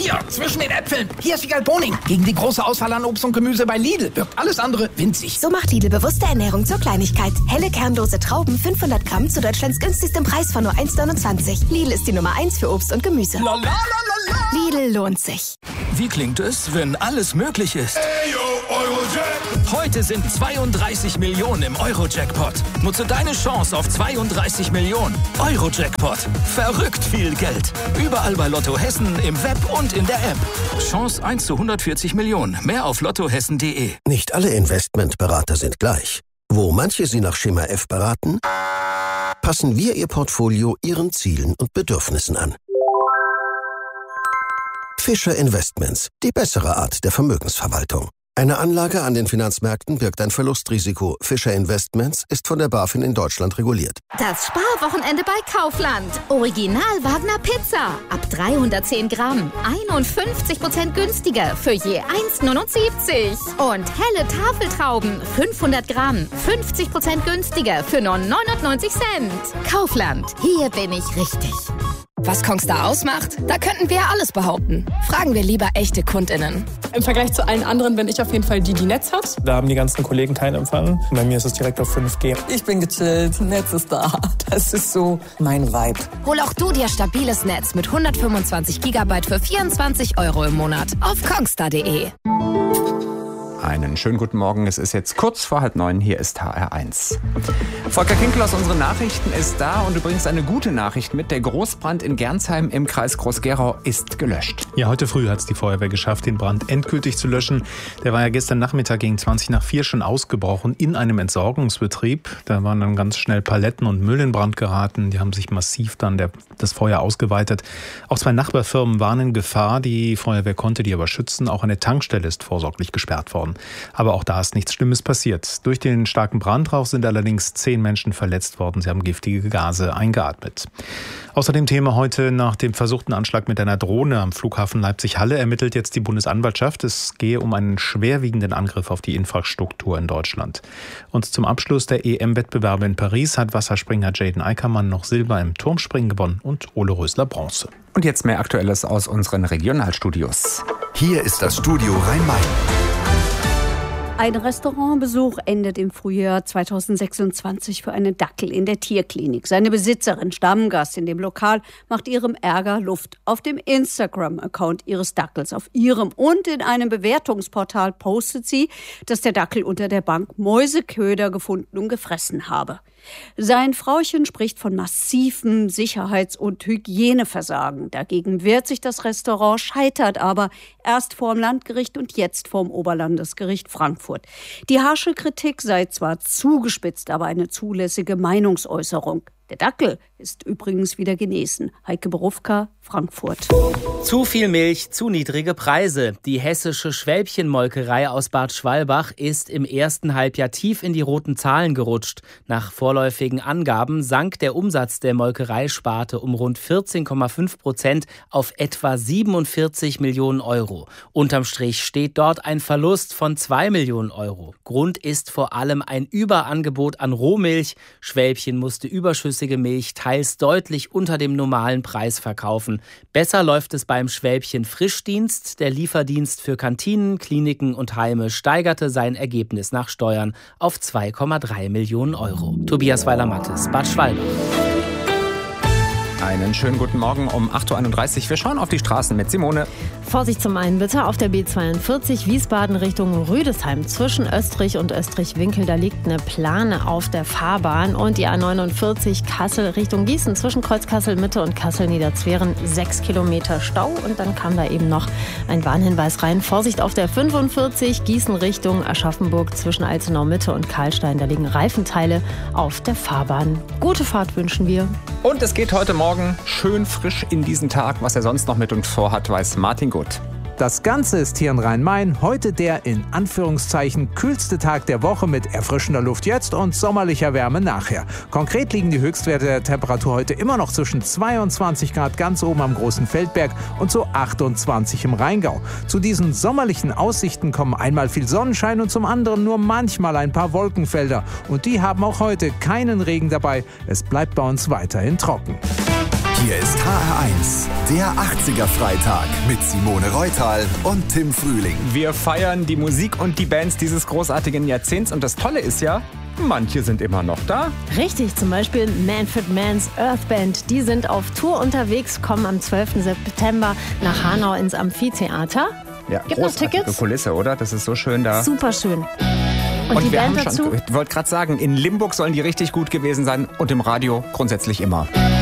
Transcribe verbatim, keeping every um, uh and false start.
Hier, zwischen den Äpfeln. Hier ist Wiegald Boning. Gegen die große Auswahl an Obst und Gemüse bei Lidl wirkt alles andere winzig. So macht Lidl bewusste Ernährung zur Kleinigkeit. Helle kernlose Trauben, fünfhundert Gramm zu Deutschlands günstigstem Preis von nur eins Komma neunundzwanzig. Lidl ist die Nummer eins für Obst und Gemüse. La, la, la, la, la. Lidl lohnt sich. Wie klingt es, wenn alles möglich ist? Heute sind zweiunddreißig Millionen im Euro-Jackpot. Nutze deine Chance auf zweiunddreißig Millionen. Euro-Jackpot. Verrückt viel Geld. Überall bei Lotto Hessen, im Web und in der App. Chance eins zu hundertvierzig Millionen. Mehr auf lottohessen punkt de. Nicht alle Investmentberater sind gleich. Wo manche Sie nach Schema F beraten, passen wir Ihr Portfolio Ihren Zielen und Bedürfnissen an. Fischer Investments, die bessere Art der Vermögensverwaltung. Eine Anlage an den Finanzmärkten birgt ein Verlustrisiko. Fischer Investments ist von der BaFin in Deutschland reguliert. Das Sparwochenende bei Kaufland. Original Wagner Pizza. Ab dreihundertzehn Gramm. einundfünfzig Prozent günstiger für je eins Komma neunundsiebzig. Und helle Tafeltrauben. fünfhundert Gramm. fünfzig Prozent günstiger für nur neunundneunzig Cent. Kaufland. Hier bin ich richtig. Was Kongstar ausmacht? Da könnten wir ja alles behaupten. Fragen wir lieber echte KundInnen. Im Vergleich zu allen anderen bin ich auf jeden Fall die, die Netz hat. Da haben die ganzen Kollegen keinen Empfang. Bei mir ist es direkt auf fünf G. Ich bin gechillt, Netz ist da. Das ist so mein Vibe. Hol auch du dir stabiles Netz mit hundertfünfundzwanzig Gigabyte für vierundzwanzig Euro im Monat auf kongstar punkt de. Einen schönen guten Morgen. Es ist jetzt kurz vor halb neun. Hier ist H R eins. Volker Kinkel aus unseren Nachrichten ist da und du bringst eine gute Nachricht mit. Der Großbrand in Gernsheim im Kreis Groß-Gerau ist gelöscht. Ja, heute früh hat es die Feuerwehr geschafft, den Brand endgültig zu löschen. Der war ja gestern Nachmittag gegen zwanzig nach vier schon ausgebrochen in einem Entsorgungsbetrieb. Da waren dann ganz schnell Paletten und Müll in Brand geraten. Die haben sich massiv dann der, das Feuer ausgeweitet. Auch zwei Nachbarfirmen waren in Gefahr. Die Feuerwehr konnte die aber schützen. Auch eine Tankstelle ist vorsorglich gesperrt worden. Aber auch da ist nichts Schlimmes passiert. Durch den starken Brandrauch sind allerdings zehn Menschen verletzt worden. Sie haben giftige Gase eingeatmet. Außerdem Thema heute: Nach dem versuchten Anschlag mit einer Drohne am Flughafen Leipzig-Halle ermittelt jetzt die Bundesanwaltschaft. Es gehe um einen schwerwiegenden Angriff auf die Infrastruktur in Deutschland. Und zum Abschluss der E M-Wettbewerbe in Paris hat Wasserspringer Jaden Eickermann noch Silber im Turmspringen gewonnen und Ole Rösler Bronze. Und jetzt mehr Aktuelles aus unseren Regionalstudios. Hier ist das Studio Rhein-Main. Ein Restaurantbesuch endet im Frühjahr zweitausendsechsundzwanzig für einen Dackel in der Tierklinik. Seine Besitzerin, Stammgast in dem Lokal, macht ihrem Ärger Luft. Auf dem Instagram-Account ihres Dackels, auf ihrem und in einem Bewertungsportal postet sie, dass der Dackel unter der Bank Mäuseköder gefunden und gefressen habe. Sein Frauchen spricht von massivem Sicherheits- und Hygieneversagen. Dagegen wehrt sich das Restaurant, scheitert aber erst vorm Landgericht und jetzt vorm Oberlandesgericht Frankfurt. Die harsche Kritik sei zwar zugespitzt, aber eine zulässige Meinungsäußerung. Der Dackel ist übrigens wieder genesen. Heike Berufka, Frankfurt. Zu viel Milch, zu niedrige Preise. Die hessische Schwälbchenmolkerei aus Bad Schwalbach ist im ersten Halbjahr tief in die roten Zahlen gerutscht. Nach vorläufigen Angaben sank der Umsatz der Molkereisparte um rund vierzehn Komma fünf Prozent auf etwa siebenundvierzig Millionen Euro. Unterm Strich steht dort ein Verlust von zwei Millionen Euro. Grund ist vor allem ein Überangebot an Rohmilch. Schwälbchen musste überschüssige Milch teils deutlich unter dem normalen Preis verkaufen. Besser läuft es beim Schwälbchen Frischdienst. Der Lieferdienst für Kantinen, Kliniken und Heime steigerte sein Ergebnis nach Steuern auf zwei Komma drei Millionen Euro. Tobias Weiler-Mattes, Bad Schwalbach. Einen schönen guten Morgen um acht Uhr einunddreißig. Wir schauen auf die Straßen mit Simone. Vorsicht zum einen bitte auf der B zweiundvierzig Wiesbaden Richtung Rüdesheim. Zwischen Österreich und Österreich-Winkel, da liegt eine Plane auf der Fahrbahn. Und die A neunundvierzig Kassel Richtung Gießen. Zwischen Kreuz Kassel-Mitte und Kassel-Niederzweren sechs Kilometer Stau. Und dann kam da eben noch ein Warnhinweis rein. Vorsicht auf der fünfundvierzig Gießen Richtung Aschaffenburg. Zwischen Alzenau-Mitte und Karlstein, da liegen Reifenteile auf der Fahrbahn. Gute Fahrt wünschen wir. Und es geht heute Morgen schön frisch in diesen Tag. Was er sonst noch mit uns vorhat, weiß Martin Gut. Das Ganze ist hier in Rhein-Main heute der in Anführungszeichen kühlste Tag der Woche mit erfrischender Luft jetzt und sommerlicher Wärme nachher. Konkret liegen die Höchstwerte der Temperatur heute immer noch zwischen zweiundzwanzig Grad ganz oben am Großen Feldberg und so achtundzwanzig im Rheingau. Zu diesen sommerlichen Aussichten kommen einmal viel Sonnenschein und zum anderen nur manchmal ein paar Wolkenfelder. Und die haben auch heute keinen Regen dabei. Es bleibt bei uns weiterhin trocken. Hier ist H R eins, der achtziger-Freitag mit Simone Reutal und Tim Frühling. Wir feiern die Musik und die Bands dieses großartigen Jahrzehnts und das Tolle ist ja, manche sind immer noch da. Richtig, zum Beispiel Manfred Mann's Earth Band. Die sind auf Tour unterwegs, kommen am zwölften September nach Hanau ins Amphitheater. Ja, Gibt noch großartige Tickets? Kulisse, oder? Das ist so schön da. Super schön. Und, Und die wir Band haben dazu? schon, ich wollte gerade sagen, in Limburg sollen die richtig gut gewesen sein und im Radio grundsätzlich immer.